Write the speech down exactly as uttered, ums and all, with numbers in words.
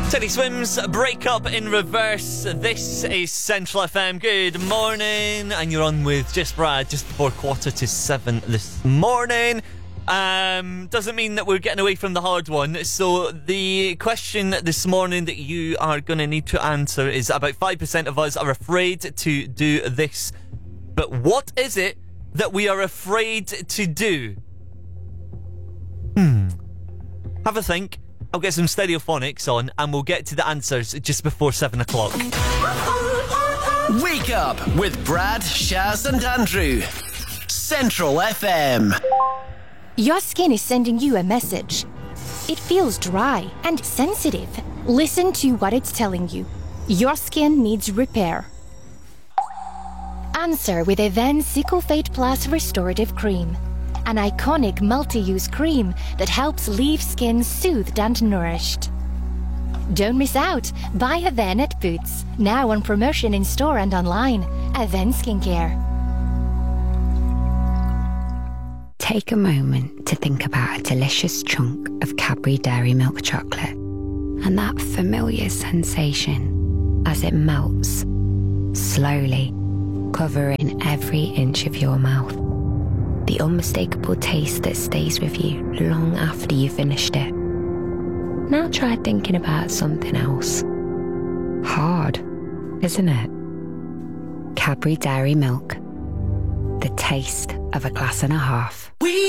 Teddy Swims, Break Up in Reverse. This is Central F M. Good morning. And you're on with Just Brad just before quarter to seven this morning. Um, doesn't mean that we're getting away from the hard one. So the question this morning that you are going to need to answer is about five percent of us are afraid to do this. But what is it that we are afraid to do? Hmm. Have a think. I'll get some stereophonics on and we'll get to the answers just before seven o'clock. Wake up with Brad, Shaz and Andrew. Central F M. Your skin is sending you a message. It feels dry and sensitive. Listen to what it's telling you. Your skin needs repair. Answer with Avène Cicaphate Plus Restorative Cream. An iconic multi-use cream that helps leave skin soothed and nourished. Don't miss out. Buy Avène at Boots. Now on promotion in store and online. Avène Skincare. Take a moment to think about a delicious chunk of Cadbury Dairy Milk chocolate and that familiar sensation as it melts, slowly, covering every inch of your mouth. The unmistakable taste that stays with you long after you've finished it. Now try thinking about something else. Hard, isn't it? Cadbury Dairy Milk. The taste of a glass and a half. We